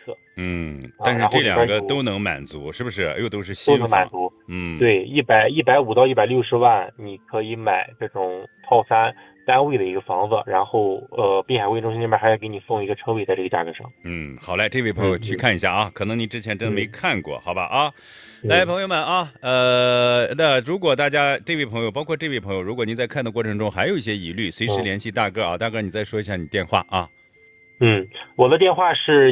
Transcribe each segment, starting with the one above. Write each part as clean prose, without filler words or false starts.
侧。 但是这两个都能满足，是不是？又都是新房， 都能满足。对，150到160万，你可以买这种套3单位的一个房子，然后滨海会中心那边还要给你送一个车位，在这个价格上。 好嘞，这位朋友去看一下啊，可能你之前真没看过，好吧啊。来，朋友们啊，那如果大家这位朋友，包括这位朋友，如果您在看的过程中还有一些疑虑，随时联系大哥啊，大哥你再说一下你电话啊。 我的电话是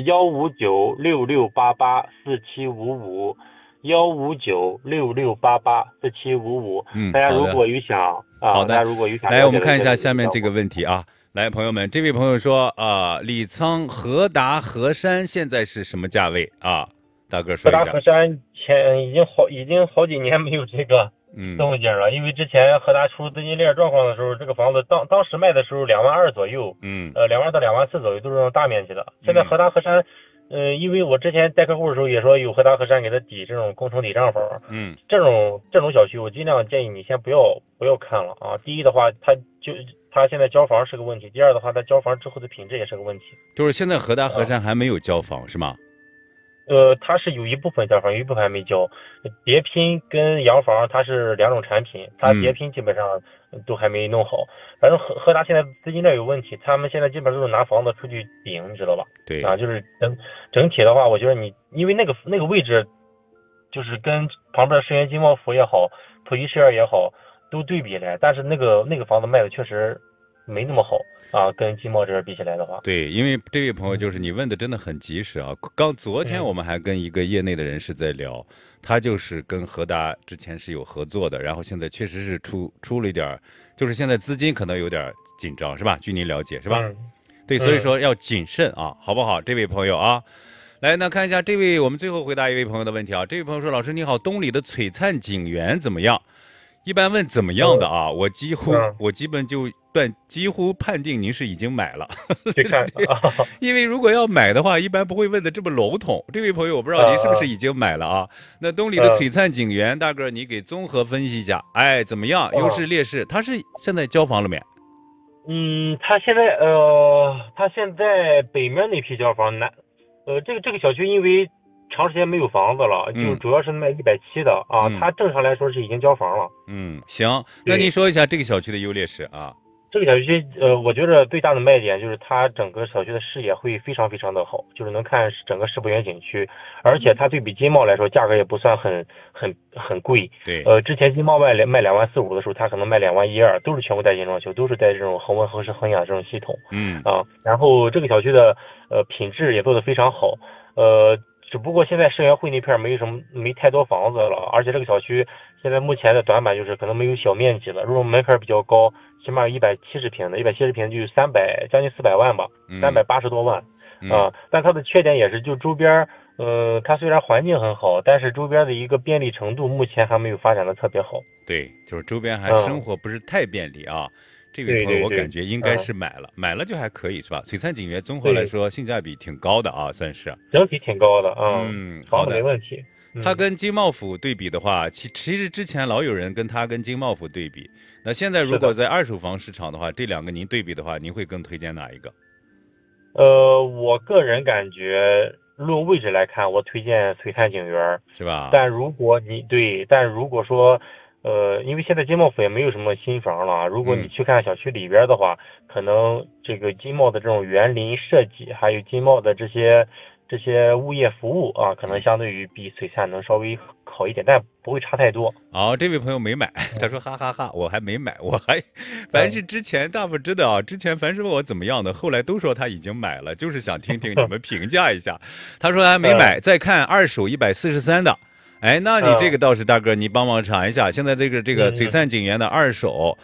15966884755。15966884755。大家如果有想好的， 大家如果有想来，我们看一下下面这个问题啊。来，朋友们，这位朋友说李沧和达河山现在是什么价位啊？大哥说一下。 和达河山已经好几年没有这个动静了，因为之前和达出资金链状况的时候，这个房子当时卖的时候22000左右，2万到24000左右都是那种大面积的。现在和达河山因为我之前带客户的时候也说有和达河山给他抵这种工程抵账房，这种小区我尽量建议你先不要看了啊。第一的话，它现在交房是个问题，第二的话，它交房之后的品质也是个问题。 就是现在和达河山还没有交房是吗？ 它是有一部分交房，有一部分还没交。叠拼跟洋房它是两种产品，它叠拼基本上都还没弄好。反正和达现在资金链有问题，他们现在基本上都是拿房子出去顶，你知道吧？ 对啊，就是整体的话，我觉得你因为那个位置，就是跟旁边世园金茂府也好，普吉世园也好，都对比来，但是那个房子卖的确实没那么好啊，跟金茂这边比起来的话。 对，因为这位朋友就是你问的真的很及时啊。昨天我们还跟一个业内的人士在聊，他就是跟和达之前是有合作的，然后现在确实是出了一点，就是现在资金可能有点紧张，是吧？据您了解是吧？对，所以说要谨慎啊，好不好？这位朋友啊，来，那看一下这位，我们最后回答一位朋友的问题啊。这位朋友说：“老师你好，东里的璀璨景园怎么样？”一般问怎么样的啊，我基本就几乎判定您是已经买了。因为如果要买的话，一般不会问的这么笼统。这位朋友，我不知道您是不是已经买了啊？那东里的璀璨景园，大哥你给综合分析一下，怎么样？优势劣势？它是现在交房了没？ 他现在北面那批交房这个小区因为长时间没有房子了，就主要是卖170的啊。它正常来说是已经交房了。 行，那您说一下这个小区的优劣势啊。 这个小区我觉得最大的卖点就是它整个小区的视野会非常非常的好，就是能看整个世博园景区，而且它对比金茂来说价格也不算很贵。 对， 之前金茂卖24000-25000的时候，它可能卖21000-22000，都是全国带金装修，都是带这种恒温恒湿恒氧这种系统。然后这个小区的品质也做得非常好。只不过现在世园会那片没太多房子了，而且这个小区现在目前的短板就是可能没有小面积了，如果门槛比较高，起码有170平的，170平就将近400万吧，380多万但它的缺点也是就周边它虽然环境很好，但是周边的一个便利程度目前还没有发展的特别好。 对，就是周边还生活不是太便利啊。这位朋友我感觉应该是买了就还可以是吧？璀璨景园综合来说性价比挺高的啊，算是整体挺高的好的， 没问题。 它跟金茂府对比的话，其实之前老有人跟它跟金茂府对比，那现在如果在二手房市场的话，这两个您对比的话，您会更推荐哪一个？ 我个人感觉论位置来看，我推荐璀璨景园， 是吧？ 但如果说因为现在金茂府也没有什么新房了，如果你去看小区里边的话，可能这个金茂的这种园林设计，还有金茂的这些物业服务啊，可能相对于比璀璨能稍微好一点，但不会差太多。 这位朋友没买，他说哈哈哈，我还没买，凡是之前大部分真的啊，之前凡是问我怎么样的，后来都说他已经买了，就是想听听你们评价一下。他说还没买，再看二手143的。那你这个倒是大哥，你帮忙查一下，现在这个璀璨景园的二手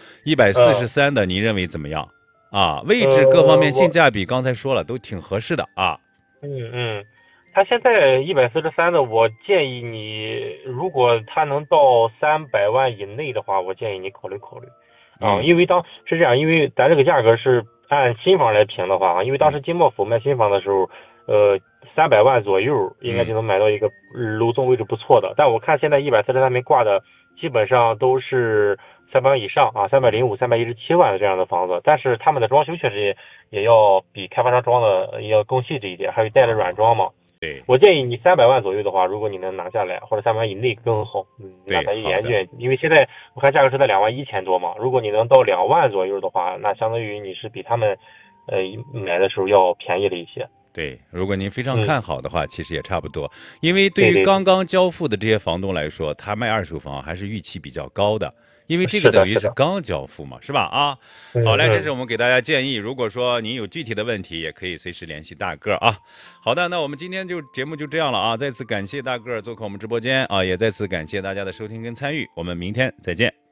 143的，您认为怎么样啊？位置各方面性价比，刚才说了都挺合适的啊。 他现在143的，我建议你，如果他能到300万以内的话，我建议你考虑考虑因为是这样，因为咱这个价格是按新房来评的话因为当时金茂府卖新房的时候300万左右应该就能买到一个楼栋位置不错的，但我看现在143没挂的基本上都是300万以上305、317万的这样的房子，但是他们的装修确实也要比开发商装的要更细致一点，还有带了软装嘛对， 我建议你300万左右的话，如果你能拿下来，或者300万以内更好，那咱研究，因为现在我看价格是在21000多嘛，如果你能到2万左右的话，那相当于你是比他们买的时候要便宜了一些。 对，如果您非常看好的话，其实也差不多。因为对于刚刚交付的这些房东来说，他卖二手房还是预期比较高的，因为这个等于是刚交付嘛，是吧？啊，好嘞，这是我们给大家建议。如果说您有具体的问题，也可以随时联系大个啊。好的，那我们今天节目就这样了啊！再次感谢大个做客我们直播间啊，也再次感谢大家的收听跟参与，我们明天再见。